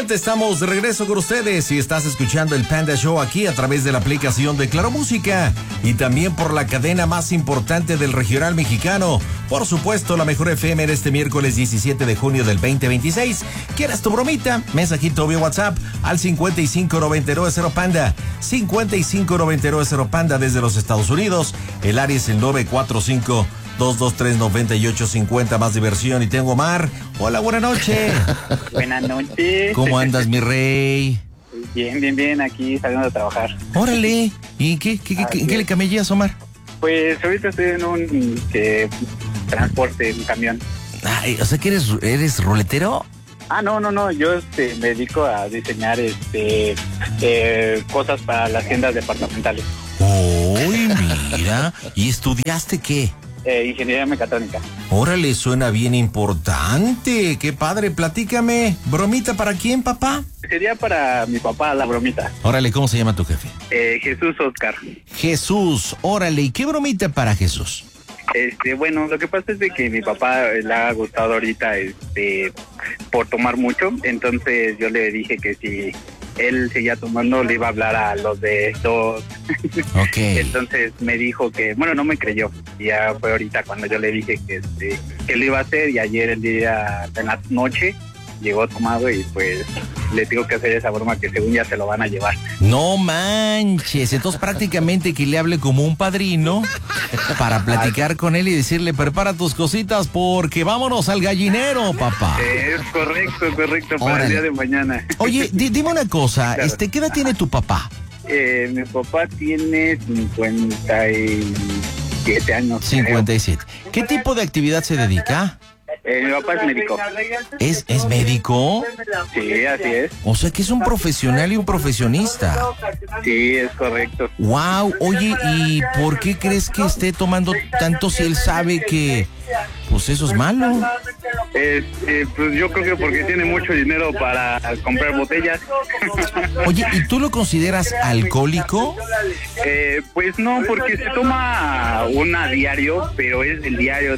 Gente, estamos de regreso con ustedes y estás escuchando el Panda Show aquí a través de la aplicación de Claro Música y también por la cadena más importante del regional mexicano. Por supuesto, la mejor FM en este miércoles 17 de junio del 2026. ¿Quieres tu bromita? Mensajito vía WhatsApp al 5599 Panda. 5599 Panda desde los Estados Unidos. El área es el 945-223-9850, más diversión. Y tengo Omar. Hola, buena noche. Buenas noches. ¿Cómo andas, mi rey? Bien, aquí saliendo de trabajar. Órale. ¿Y qué le camellas, Omar? Pues ahorita estoy en un transporte, un camión. Ay, o sea que eres ruletero. No, yo me dedico a diseñar cosas para las tiendas departamentales. Uy, mira. ¿Y estudiaste qué? Ingeniería mecatrónica. Órale, suena bien importante. Qué padre, platícame. ¿Bromita para quién, papá? Sería para mi papá, la bromita. Órale, ¿cómo se llama tu jefe? Jesús Oscar. Jesús, órale, ¿y qué bromita para Jesús? Bueno, lo que pasa es de que mi papá le ha gustado ahorita por tomar mucho, entonces yo le dije que si él seguía tomando le iba a hablar a los de estos. Okay. Entonces me dijo que, bueno, no me creyó. Y ya fue ahorita cuando yo le dije que lo iba a hacer, y ayer el día en la noche llegó tomado y pues le tengo que hacer esa broma que según ya se lo van a llevar. No manches, entonces prácticamente que le hable como un padrino para platicar con él y decirle, prepara tus cositas porque vámonos al gallinero, papá. Es correcto, para Órale. el día de mañana. Oye, dime una cosa, Claro. ¿qué edad tiene tu papá? Mi papá tiene 57 años. 57. ¿Qué tipo de actividad se dedica? Mi papá es médico. ¿Es médico? Sí, así es. O sea que es un profesional y un profesionista. Sí, es correcto. Wow, oye, ¿y por qué crees que esté tomando tanto si él sabe que, pues eso es malo? Pues yo creo que porque tiene mucho dinero para comprar botellas. Oye, ¿y tú lo consideras alcohólico? Pues no, porque se toma una a diario, pero es del diario.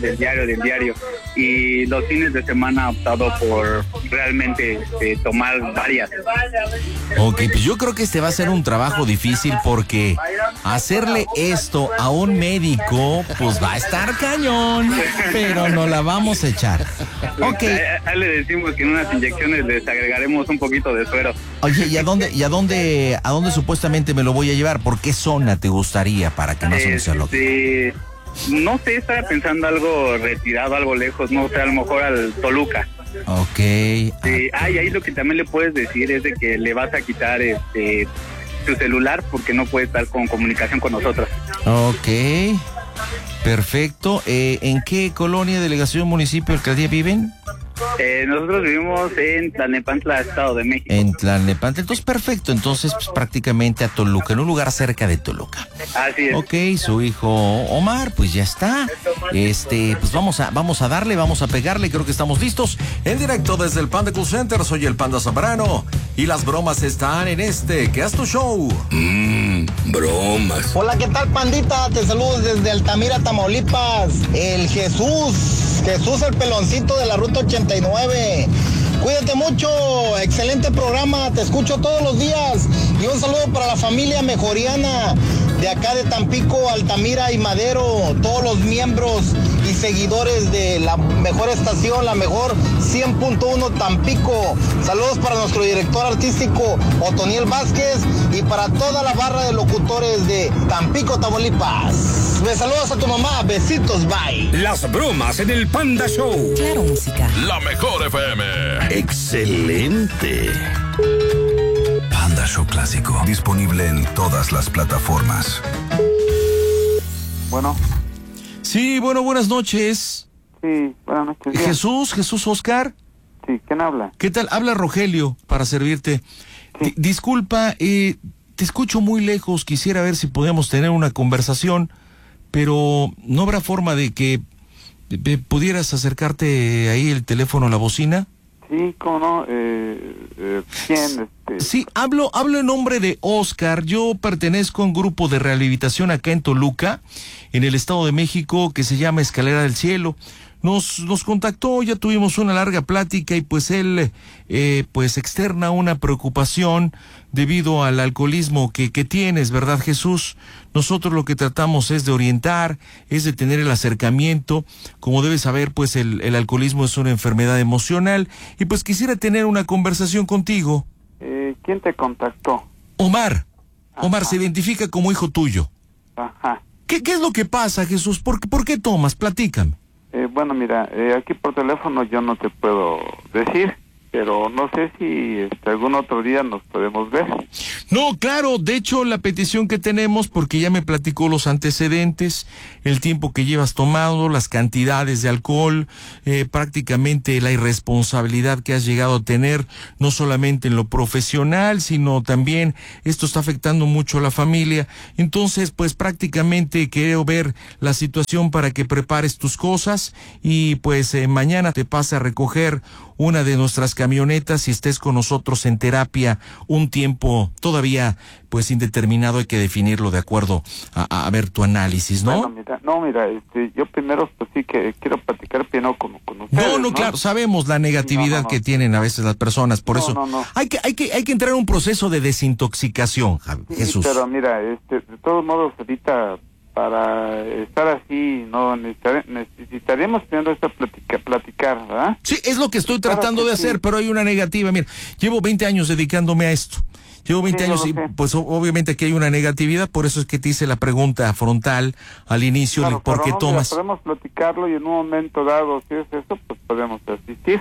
Y los fines de semana ha optado por realmente tomar varias. Ok, pues yo creo que este va a ser un trabajo difícil porque hacerle esto a un médico, pues va a estar cañón, pero no la vamos a echar. Ok. Ahí le decimos que en unas inyecciones les agregaremos un poquito de suero. Oye, ¿y a dónde supuestamente me lo voy a llevar? ¿Por qué zona te gustaría para que más o menos sea loco? No sé, estaba pensando algo retirado, algo lejos, no sé, a lo mejor al Toluca. Ok. Y ahí lo que también le puedes decir es de que le vas a quitar su celular porque no puede estar con comunicación con nosotros. Ok. Perfecto. ¿En qué colonia, delegación, municipio, alcaldía viven? Nosotros vivimos en Tlalnepantla, Estado de México. En Tlalnepantla. Entonces, perfecto. Entonces, pues prácticamente a Toluca, en un lugar cerca de Toluca. Así es. Ok, su hijo Omar, pues ya está. Pues vamos a darle, vamos a pegarle. Creo que estamos listos. En directo desde el Panda Cool Center, soy el Panda Zambrano. Y las bromas están en ¿Qué es tu show? Bromas. Hola, ¿qué tal, pandita? Te saludo desde Altamira, Tamaulipas. El Jesús el peloncito de la Ruta 89. Cuídate mucho, excelente programa, te escucho todos los días. Y un saludo para la familia mejoriana de acá de Tampico, Altamira y Madero, todos los miembros y seguidores de la mejor estación, la mejor 100.1 Tampico. Saludos para nuestro director artístico Otoniel Vázquez y para toda la barra de locutores de Tampico, Tamaulipas. Me saludas a tu mamá, besitos, bye. Las bromas en el Panda Show. Claro Música. La mejor FM. Excelente. Panda Show Clásico. Disponible en todas las plataformas. Bueno. Sí, bueno, buenas noches. Sí, buenas noches. Jesús Oscar. Sí, ¿quién habla? ¿Qué tal? Habla Rogelio para servirte. Disculpa, te escucho muy lejos. Quisiera ver si podemos tener una conversación, pero no habrá forma de que pudieras acercarte ahí el teléfono a la bocina. Sí, ¿cómo no? ¿Quién? Sí, hablo en nombre de Oscar. Yo pertenezco a un grupo de rehabilitación acá en Toluca, en el Estado de México, que se llama Escalera del Cielo. nos contactó, ya tuvimos una larga plática y pues él pues externa una preocupación debido al alcoholismo que tienes, ¿verdad, Jesús? Nosotros lo que tratamos es de orientar, es de tener el acercamiento. Como debes saber, pues el alcoholismo es una enfermedad emocional y pues quisiera tener una conversación contigo. ¿Quién te contactó? Omar. Ajá. Omar se identifica como hijo tuyo. Ajá. ¿Qué es lo que pasa, Jesús? ¿Por qué tomas? Platícame. Bueno, mira, aquí por teléfono yo no te puedo decir, pero no sé si algún otro día nos podemos ver. No, claro, de hecho la petición que tenemos, porque ya me platicó los antecedentes, el tiempo que llevas tomado, las cantidades de alcohol, prácticamente la irresponsabilidad que has llegado a tener, no solamente en lo profesional, sino también esto está afectando mucho a la familia. Entonces, pues prácticamente quiero ver la situación para que prepares tus cosas y pues mañana te pase a recoger una de nuestras camionetas y estés con nosotros en terapia un tiempo todavía pues indeterminado. Hay que definirlo de acuerdo a ver tu análisis, ¿no? Bueno, mira, yo primero pues sí que quiero platicar primero con ustedes. No, claro, sabemos la negatividad que tienen a veces las personas, por eso hay que entrar en un proceso de desintoxicación, Jesús. Pero mira, de todos modos ahorita para estar así, no necesitaríamos tener esta platicar, ¿verdad? Sí, es lo que estoy tratando de hacer, pero hay una negativa. Mira, llevo 20 años dedicándome a esto. Llevo 20 años y pues obviamente aquí hay una negatividad, por eso es que te hice la pregunta frontal al inicio de por qué tomas. Mira, podemos platicarlo y en un momento dado, si es eso, pues podemos asistir.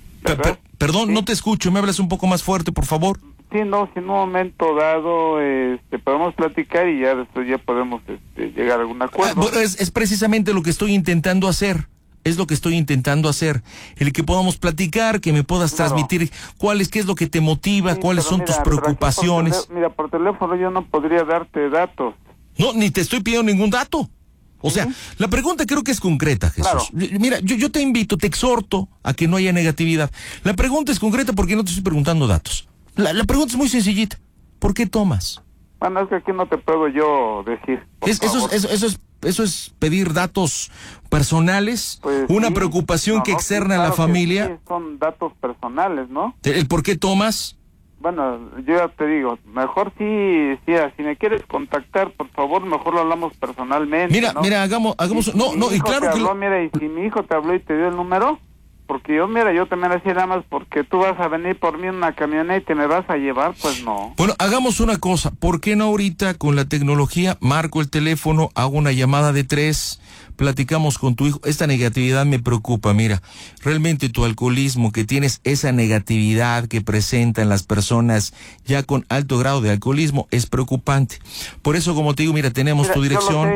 Perdón, ¿sí? No te escucho, ¿me hablas un poco más fuerte, por favor? Sí, no, si en un momento dado podemos platicar y ya después ya podemos llegar a algún acuerdo. Bueno, es precisamente lo que estoy intentando hacer. Es lo que estoy intentando hacer, el que podamos platicar, que me puedas transmitir qué es lo que te motiva, cuáles son tus preocupaciones. Por teléfono yo no podría darte datos. No, ni te estoy pidiendo ningún dato. O sea, la pregunta creo que es concreta, Jesús. Claro. Mira, yo te invito, te exhorto a que no haya negatividad. La pregunta es concreta porque no te estoy preguntando datos. La pregunta es muy sencillita. ¿Por qué tomas? Bueno, es que aquí no te puedo yo decir. Eso es pedir datos personales, pues una sí, preocupación que externa a la familia. Sí, son datos personales, ¿no? ¿El por qué tomas? Bueno, yo ya te digo, mejor si me quieres contactar, por favor, mejor lo hablamos personalmente. Mira, ¿no? Mira, hagamos, y claro que mira, y si mi hijo te habló y te dio el número, porque yo también decía nada más porque tú vas a venir por mí en una camioneta y me vas a llevar, pues no. Bueno, hagamos una cosa, ¿por qué no ahorita con la tecnología marco el teléfono, hago una llamada de 3, platicamos con tu hijo? Esta negatividad me preocupa, mira, realmente tu alcoholismo, que tienes esa negatividad que presentan las personas ya con alto grado de alcoholismo, es preocupante. Por eso, como te digo, mira, tenemos tu dirección,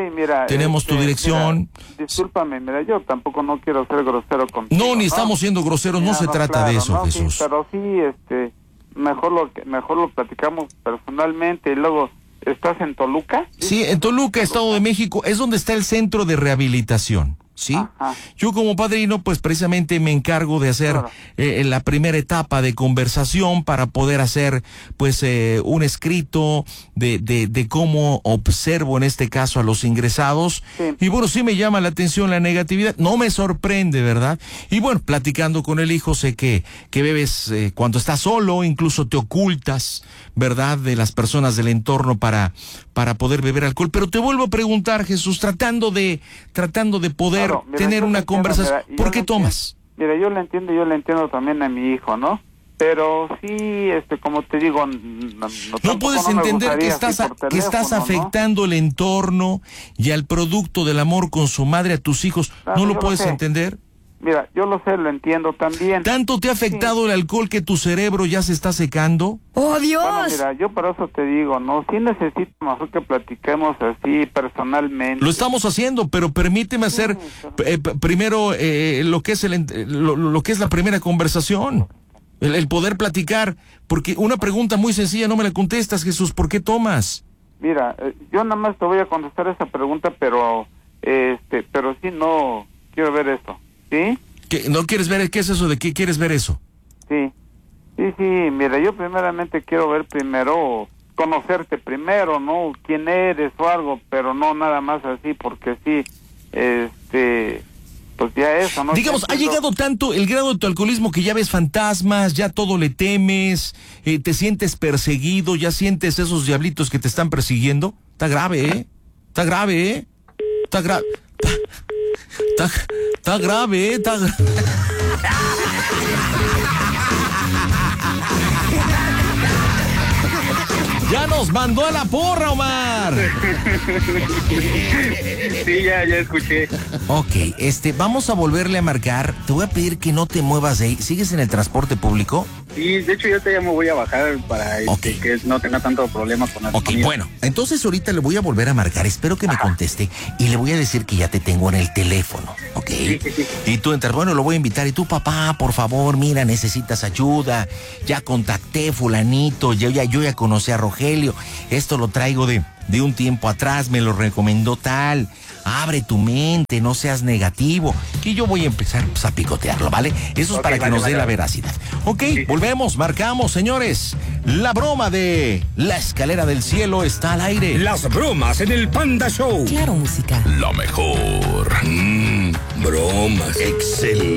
discúlpame, mira, yo tampoco no quiero ser grosero contigo. No, ni estamos siendo groseros, no se trata de eso, Jesús. Sí, pero sí, mejor lo platicamos personalmente y luego... ¿Estás en Toluca? Sí, en Toluca, Estado de México, es donde está el centro de rehabilitación, ¿sí? Ajá. Yo como padrino, pues precisamente me encargo de hacer la primera etapa de conversación para poder hacer, pues, un escrito de cómo observo en este caso a los ingresados. Sí. Y bueno, sí me llama la atención la negatividad, no me sorprende, ¿verdad? Y bueno, platicando con el hijo, sé que bebes cuando estás solo, incluso te ocultas, ¿verdad?, de las personas del entorno para poder beber alcohol. Pero te vuelvo a preguntar, Jesús, tratando de poder tener una conversación. ¿Por qué tomas? Mira, yo le entiendo también a mi hijo, ¿no? Pero sí, como te digo, no puedes entender que estás afectando el entorno y al producto del amor con su madre, a tus hijos. ¿No lo puedes entender? Mira, yo lo sé, lo entiendo también. ¿Tanto te ha afectado el alcohol que tu cerebro ya se está secando? ¡Oh, Dios! Bueno, mira, yo por eso te digo, ¿no? Sí necesito mejor que platiquemos así personalmente. Lo estamos haciendo, pero permíteme hacer primero lo que es la primera conversación. El poder platicar, porque una pregunta muy sencilla no me la contestas, Jesús, ¿por qué tomas? Mira, yo nada más te voy a contestar esa pregunta, pero sí no quiero ver esto. ¿Sí? ¿No quieres ver? ¿Qué es eso de qué quieres ver eso? Sí, mira, yo primeramente quiero ver conocerte primero, ¿no? Quién eres o algo, pero no nada más así, porque sí, pues ya eso, ¿no? Digamos, ha llegado tanto el grado de tu alcoholismo que ya ves fantasmas, ya todo le temes, te sientes perseguido, ya sientes esos diablitos que te están persiguiendo. Está grave, ¿eh? Está grave, ¿eh? Está grave. Está grave, ¿eh? Está grave. Ya nos mandó a la porra, Omar. Sí, ya escuché. Ok, vamos a volverle a marcar. Te voy a pedir que no te muevas de ahí. ¿Sigues en el transporte público? Sí, de hecho yo ya me voy a bajar para Okay. que no tenga tanto problema con la comida. Bueno, entonces ahorita le voy a volver a marcar. Espero que me conteste y le voy a decir que ya te tengo en el teléfono, ¿ok? Sí. Y tú entras, bueno, lo voy a invitar. Y tú, papá, por favor, mira, necesitas ayuda. Ya contacté fulanito, yo ya conocí a Rogelio. Esto lo traigo de un tiempo atrás, me lo recomendó tal. Abre tu mente, no seas negativo. Que yo voy a empezar a picotearlo, ¿vale? Eso es para que nos dé la veracidad. Ok, volvemos, marcamos, señores. La broma de La Escalera del Cielo está al aire. Las bromas en el Panda Show. Claro, música. La mejor. Bromas. Excelente.